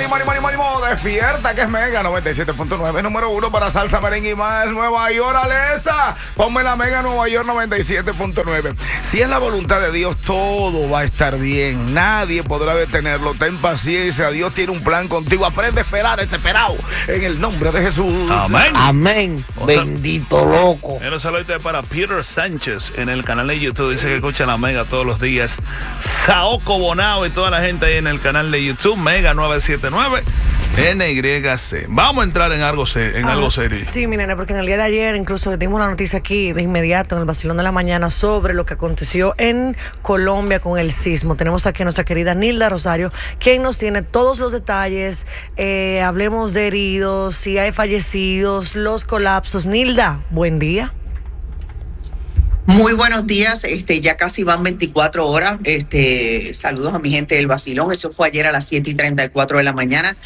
ánimo, despierta que es Mega 97.9, número 1 para salsa, merengue y más. Nueva York, Alesa, ponme la Mega Nueva York 97.9. Si es la voluntad de Dios, todo va a estar bien, nadie podrá detenerlo. Ten paciencia, Dios tiene un plan contigo. Aprende a esperar, desesperado, en el nombre de Jesús. Amén. Amén. Bendito loco. Un saludo para Peter Sánchez en el canal de YouTube. Dice que escucha la Mega todos los días. Saoco Bonao y toda la gente ahí en el canal de YouTube, Mega 979 NYC. Vamos a entrar en algo serio. Sí, mi nena, porque en el día de ayer incluso dimos la noticia aquí de inmediato en el Vacilón de la Mañana sobre lo que aconteció en Colombia con el sismo. Tenemos aquí a nuestra querida Nilda Rosario, quien nos tiene todos los detalles. Hablemos de heridos, si hay fallecidos, los colapsos. Nilda, buen día. Muy buenos días, ya casi van 24 horas, saludos a mi gente del Vacilón. Eso fue ayer a las 7:34 de la mañana,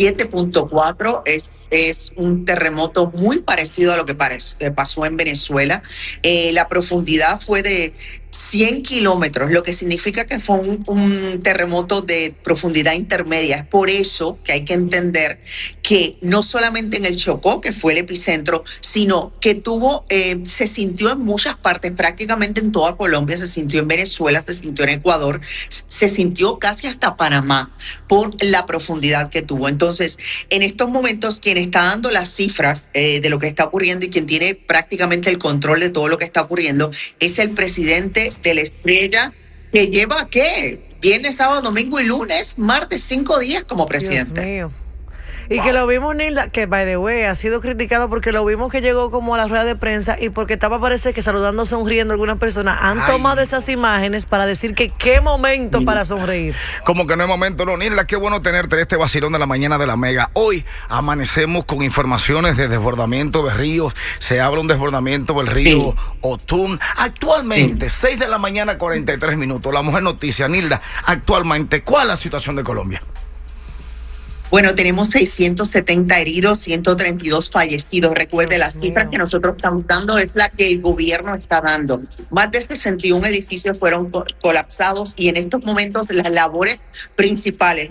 7.4, es un terremoto muy parecido a lo que pasó en Venezuela. La profundidad fue de 100 kilómetros, lo que significa que fue un terremoto de profundidad intermedia. Es por eso que hay que entender que no solamente en el Chocó, que fue el epicentro, sino que se sintió en muchas partes, prácticamente en toda Colombia, se sintió en Venezuela, se sintió en Ecuador, se sintió casi hasta Panamá por la profundidad que tuvo. Entonces, en estos momentos, quien está dando las cifras de lo que está ocurriendo y quien tiene prácticamente el control de todo lo que está ocurriendo es el presidente de la Estrella, que lleva, ¿qué? Viernes, sábado, domingo y lunes, martes, 5 días como presidente. Dios mío. Y que lo vimos, Nilda, que by the way ha sido criticado porque lo vimos que llegó como a la rueda de prensa y porque estaba, parece que saludando, sonriendo algunas personas. Han tomado esas imágenes para decir que qué momento para sonreír. Como que no es momento, no, Nilda, qué bueno tenerte en este Vacilón de la Mañana de la Mega. Hoy amanecemos con informaciones de desbordamiento de ríos. Se habla un desbordamiento del río Otún. Actualmente, 6 de la mañana, 43 minutos. La mujer noticia, Nilda, actualmente, ¿cuál es la situación de Colombia? Bueno, tenemos 670 heridos, 132 fallecidos. Recuerde, la cifra que nosotros estamos dando es la que el gobierno está dando. Más de 61 edificios fueron colapsados y en estos momentos las labores principales,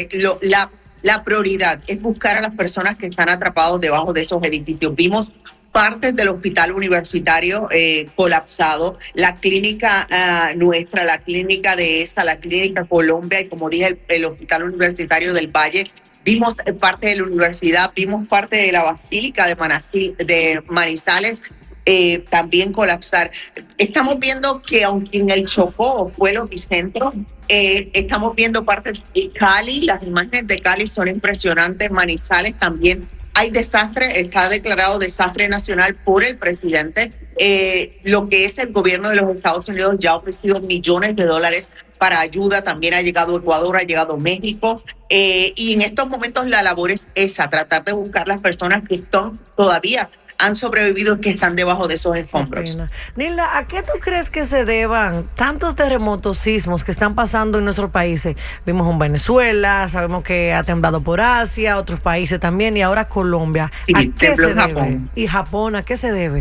la prioridad es buscar a las personas que están atrapados debajo de esos edificios. Vimos partes del hospital universitario colapsado, la clínica nuestra, la clínica de ESA, la clínica Colombia y como dije el hospital universitario del Valle. Vimos parte de la universidad, vimos parte de la Basílica de Manizales también colapsar. Estamos viendo que aunque en el Chocó fue el epicentro, estamos viendo parte de Cali, las imágenes de Cali son impresionantes, Manizales también. Hay desastre, está declarado desastre nacional por el presidente. Lo que es el gobierno de los Estados Unidos ya ha ofrecido millones de dólares para ayuda. También ha llegado Ecuador, ha llegado México. Y en estos momentos la labor es esa, tratar de buscar las personas que todavía han sobrevivido, que están debajo de esos escombros. Nilda, ¿a qué tú crees que se deban tantos terremotos, sismos que están pasando en nuestros países? Vimos en Venezuela, sabemos que ha temblado por Asia, otros países también, y ahora Colombia. Sí, ¿A qué se debe? Japón. Y Japón, ¿a qué se debe?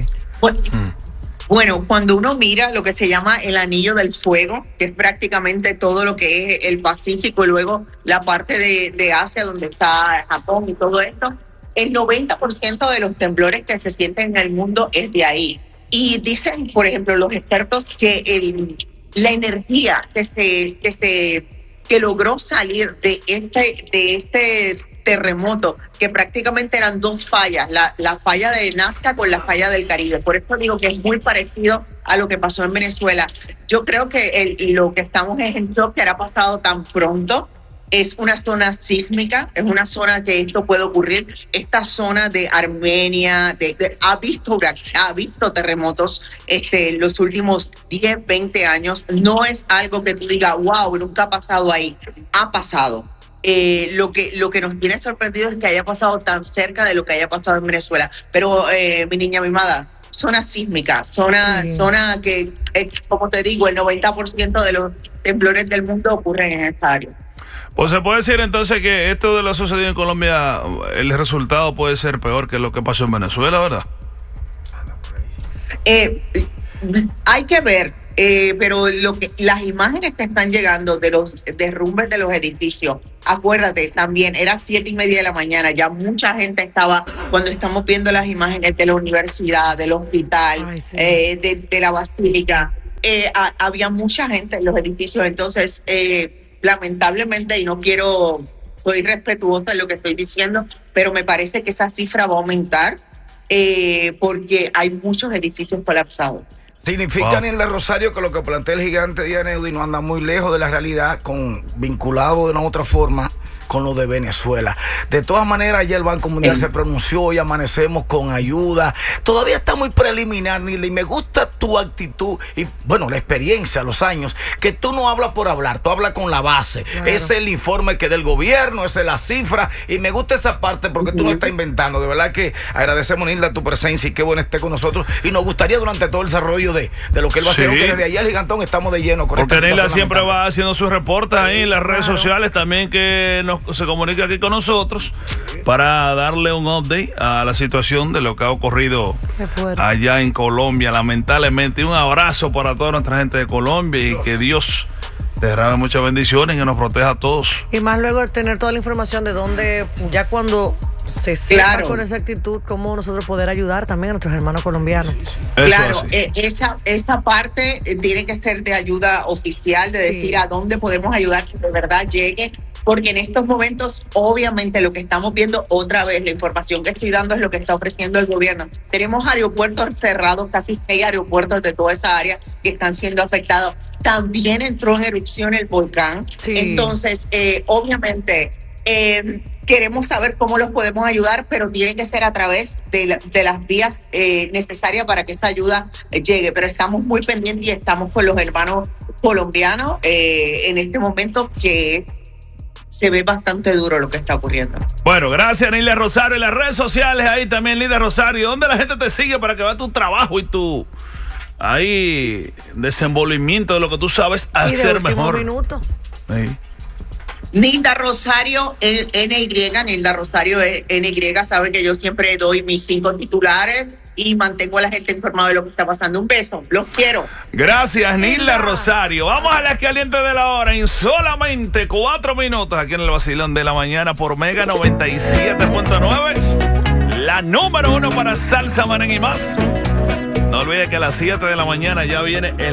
Bueno, cuando uno mira lo que se llama el anillo del fuego, que es prácticamente todo lo que es el Pacífico y luego la parte de Asia donde está Japón y todo esto, el 90% de los temblores que se sienten en el mundo es de ahí. Y dicen, por ejemplo, los expertos que la energía que logró salir de este terremoto, que prácticamente eran dos fallas, la falla de Nazca con la falla del Caribe. Por eso digo que es muy parecido a lo que pasó en Venezuela. Yo creo que lo que estamos es en shock que ha pasado tan pronto. Es una zona sísmica, es una zona que esto puede ocurrir. Esta zona de Armenia ha visto terremotos los últimos 10, 20 años. No es algo que tú digas, wow, nunca ha pasado ahí. Ha pasado. Lo que nos tiene sorprendido es que haya pasado tan cerca de lo que haya pasado en Venezuela. Pero, mi niña mimada, zona sísmica, zona que, como te digo, el 90% de los temblores del mundo ocurren en esta área. Pues se puede decir entonces que esto de lo sucedido en Colombia, el resultado puede ser peor que lo que pasó en Venezuela, ¿verdad? Hay que ver, pero las imágenes que están llegando de los derrumbes de los edificios, acuérdate, también era 7:30 de la mañana, ya mucha gente estaba, cuando estamos viendo las imágenes de la universidad, del hospital, Ay, sí. de la basílica, había mucha gente en los edificios. Entonces, lamentablemente, y no quiero, soy respetuosa de lo que estoy diciendo, pero me parece que esa cifra va a aumentar porque hay muchos edificios colapsados. Significa, Nilda Rosario, que lo que plantea el gigante Dianeudi no anda muy lejos de la realidad, vinculado de una otra forma con lo de Venezuela. De todas maneras, ayer el Banco Mundial se pronunció y amanecemos con ayuda. Todavía está muy preliminar, Nilda, y me gusta tu actitud y, bueno, la experiencia, los años, que tú no hablas por hablar, tú hablas con la base. Claro. Es el informe que del gobierno, esa es la cifra, y me gusta esa parte porque tú no estás inventando. De verdad que agradecemos, Nilda, tu presencia y qué bueno esté con nosotros. Y nos gustaría durante todo el desarrollo de lo que él va a hacer, que desde ayer, Gigantón, estamos de lleno con porque Nilda siempre va haciendo sus reportes ahí en las redes sociales también, que se comunica aquí con nosotros para darle un update a la situación de lo que ha ocurrido allá en Colombia, lamentablemente. Y un abrazo para toda nuestra gente de Colombia y que Dios derrame muchas bendiciones y que nos proteja a todos. Y más luego de tener toda la información de dónde, ya cuando se sepa con esa actitud, cómo nosotros poder ayudar también a nuestros hermanos colombianos. Claro, esa parte tiene que ser de ayuda oficial, de decir a dónde podemos ayudar que de verdad llegue. Porque en estos momentos, obviamente, lo que estamos viendo otra vez, la información que estoy dando es lo que está ofreciendo el gobierno. Tenemos aeropuertos cerrados, casi 6 aeropuertos de toda esa área que están siendo afectados. También entró en erupción el volcán. Sí. Entonces, obviamente, queremos saber cómo los podemos ayudar, pero tiene que ser a través de las vías necesarias para que esa ayuda llegue. Pero estamos muy pendientes y estamos con los hermanos colombianos en este momento, que se ve bastante duro lo que está ocurriendo. Bueno, gracias, Nilda Rosario. En las redes sociales ahí también, Nilda Rosario, ¿dónde la gente te sigue para que vea tu trabajo y tu desenvolvimiento de lo que tú sabes hacer mejor? Sí. Nilda Rosario NY, Nilda Rosario NY, sabe que yo siempre doy mis 5 titulares y mantengo a la gente informada de lo que está pasando. Un beso, los quiero. Gracias, Nilda Rosario. Vamos a las calientes de la hora en solamente 4 minutos aquí en el Vacilón de la Mañana por Mega 97.9, la número 1 para salsa, merengue y más. No olvide que a las 7 de la mañana ya viene el